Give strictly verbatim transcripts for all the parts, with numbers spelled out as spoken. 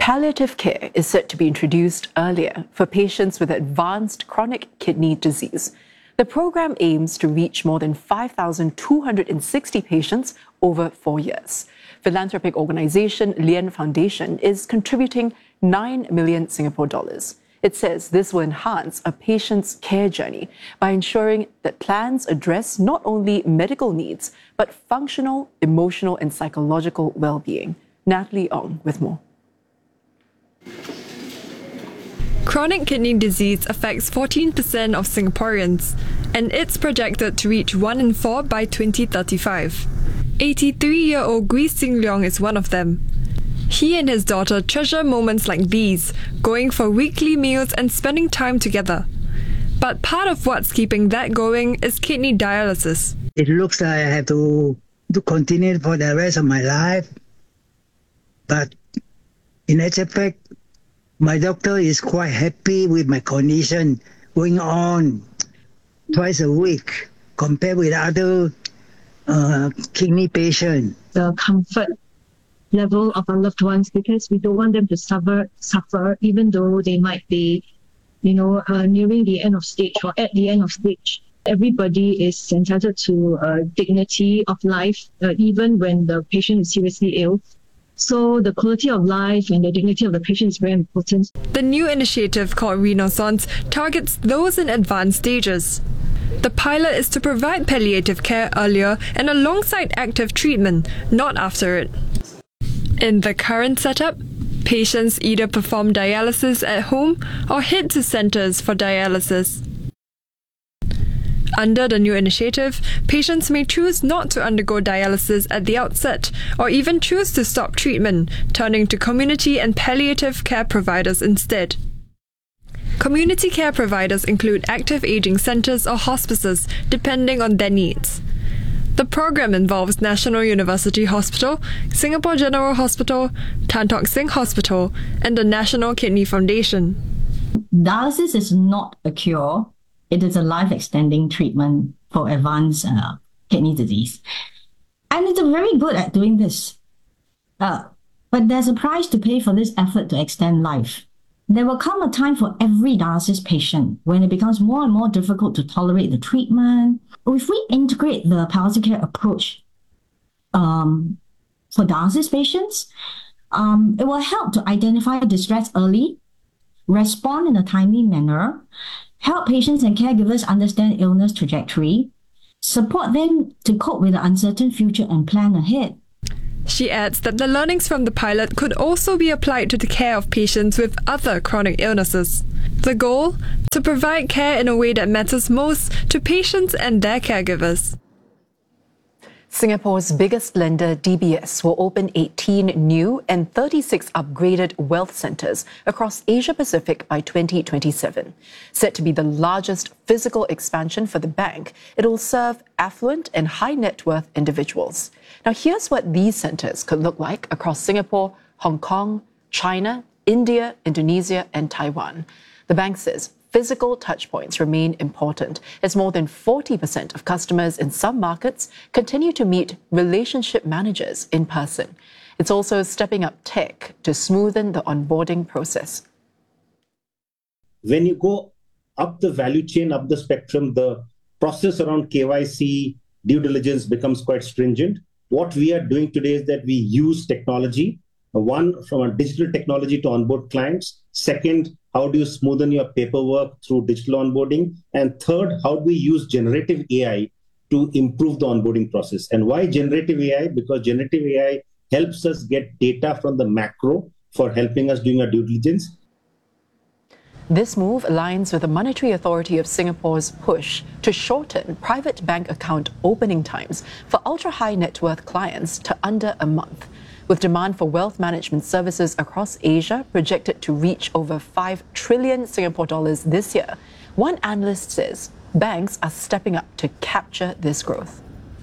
Palliative care is set to be introduced earlier for patients with advanced chronic kidney disease. The program aims to reach more than five thousand two hundred sixty patients over four years. Philanthropic organisation Lien Foundation is contributing nine million Singapore dollars. It says this will enhance a patient's care journey by ensuring that plans address not only medical needs, but functional, emotional and psychological well-being. Natalie Ong with more. Chronic kidney disease affects fourteen percent of Singaporeans, and it's projected to reach one in four by twenty thirty-five. eighty-three-year-old Gui Sing Leong is one of them. He and his daughter treasure moments like these, going for weekly meals and spending time together. But part of what's keeping that going is kidney dialysis. It looks like I have to, to continue for the rest of my life. But in actual fact, my doctor is quite happy with my condition going on twice a week compared with other uh, kidney patients. The comfort level of our loved ones, because we don't want them to suffer, suffer even though they might be, you know, uh, nearing the end of stage or at the end of stage. Everybody is entitled to uh, dignity of life, uh, even when the patient is seriously ill. So the quality of life and the dignity of the patient is very important. The new initiative called Renaissance targets those in advanced stages. The pilot is to provide palliative care earlier and alongside active treatment, not after it. In the current setup, patients either perform dialysis at home or head to centres for dialysis. Under the new initiative, patients may choose not to undergo dialysis at the outset or even choose to stop treatment, turning to community and palliative care providers instead. Community care providers include active ageing centres or hospices, depending on their needs. The program involves National University Hospital, Singapore General Hospital, Tan Tock Seng Hospital, and the National Kidney Foundation. Dialysis is not a cure. It is a life-extending treatment for advanced uh, kidney disease. And it's very good at doing this. Uh, but there's a price to pay for this effort to extend life. There will come a time for every dialysis patient when it becomes more and more difficult to tolerate the treatment. If we integrate the palliative care approach um, for dialysis patients, um, it will help to identify distress early, respond in a timely manner, help patients and caregivers understand illness trajectory, support them to cope with the uncertain future and plan ahead. She adds that the learnings from the pilot could also be applied to the care of patients with other chronic illnesses. The goal? To provide care in a way that matters most to patients and their caregivers. Singapore's biggest lender, D B S, will open eighteen new and thirty-six upgraded wealth centres across Asia-Pacific by twenty twenty-seven. Set to be the largest physical expansion for the bank, it will serve affluent and high-net-worth individuals. Now, here's what these centres could look like across Singapore, Hong Kong, China, India, Indonesia and Taiwan. The bank says physical touchpoints remain important as more than forty percent of customers in some markets continue to meet relationship managers in person. It's also stepping up tech to smoothen the onboarding process. When you go up the value chain, up the spectrum, the process around K Y C, due diligence becomes quite stringent. What we are doing today is that we use technology, one, from a digital technology to onboard clients. Second, how do you smoothen your paperwork through digital onboarding? And third, how do we use generative A I to improve the onboarding process? And why generative A I? Because generative A I helps us get data from the macro for helping us doing our due diligence. This move aligns with the Monetary Authority of Singapore's push to shorten private bank account opening times for ultra-high net worth clients to under a month. With demand for wealth management services across Asia projected to reach over five trillion Singapore dollars this year, one analyst says banks are stepping up to capture this growth.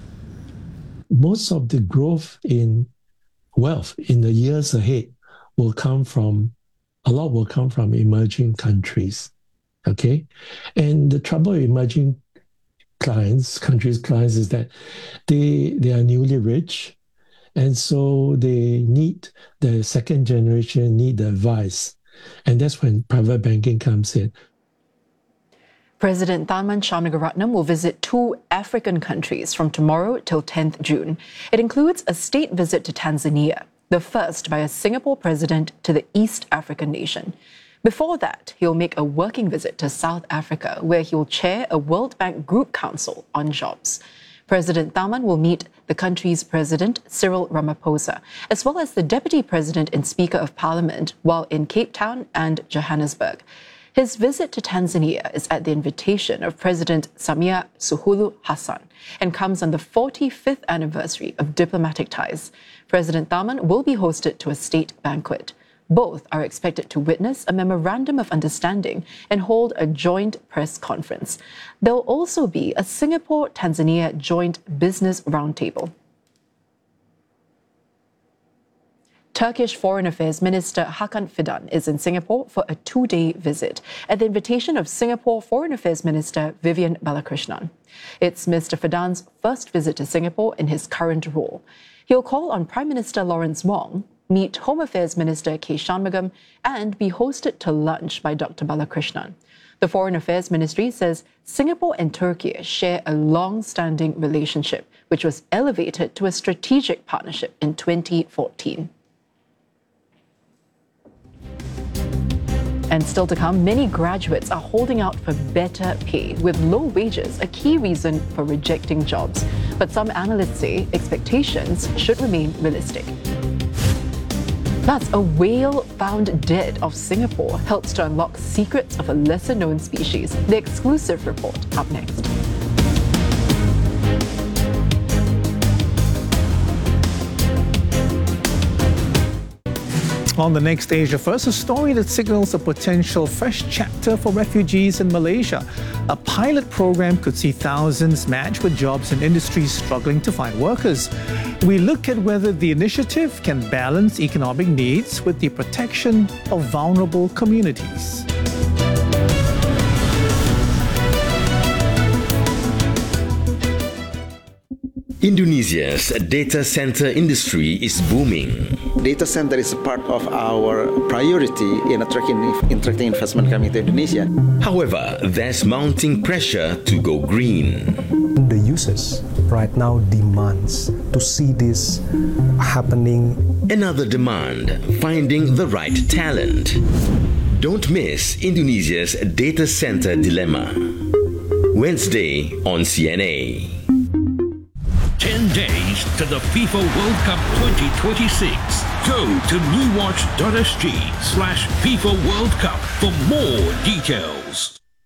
Most of the growth in wealth in the years ahead will come from, a lot will come from emerging countries, okay? And the trouble with emerging clients, countries' clients, is that they, they are newly rich, And so they need, the second generation need the advice. And that's when private banking comes in. President Tharman Shanmugaratnam will visit two African countries from tomorrow till tenth June. It includes a state visit to Tanzania, the first by a Singapore president to the East African nation. Before that, he'll make a working visit to South Africa, where he'll chair a World Bank Group Council on Jobs. President Tharman will meet the country's president, Cyril Ramaphosa, as well as the deputy president and speaker of parliament while in Cape Town and Johannesburg. His visit to Tanzania is at the invitation of President Samia Suluhu Hassan and comes on the forty-fifth anniversary of diplomatic ties. President Tharman will be hosted to a state banquet. Both are expected to witness a memorandum of understanding and hold a joint press conference. There will also be a Singapore-Tanzania joint business roundtable. Turkish Foreign Affairs Minister Hakan Fidan is in Singapore for a two-day visit at the invitation of Singapore Foreign Affairs Minister Vivian Balakrishnan. It's Mister Fidan's first visit to Singapore in his current role. He'll call on Prime Minister Lawrence Wong, meet Home Affairs Minister K. Shanmugam, and be hosted to lunch by Doctor Balakrishnan. The Foreign Affairs Ministry says Singapore and Turkey share a long-standing relationship, which was elevated to a strategic partnership in twenty fourteen. And still to come, many graduates are holding out for better pay, with low wages a key reason for rejecting jobs. But some analysts say expectations should remain realistic. Plus, a whale found dead off Singapore helps to unlock secrets of a lesser-known species. The exclusive report up next. On the next Asia First, a story that signals a potential fresh chapter for refugees in Malaysia. A pilot program could see thousands matched with jobs in industries struggling to find workers. We look at whether the initiative can balance economic needs with the protection of vulnerable communities. Indonesia's data center industry is booming. Data center is a part of our priority in attracting, attracting investment coming to Indonesia. However, there's mounting pressure to go green. The users right now demands to see this happening. Another demand, finding the right talent. Don't miss Indonesia's data center dilemma. Wednesday on C N A. ten days to the FIFA World Cup twenty twenty-six. Go to newwatch dot s g slash FIFA World Cup for more details.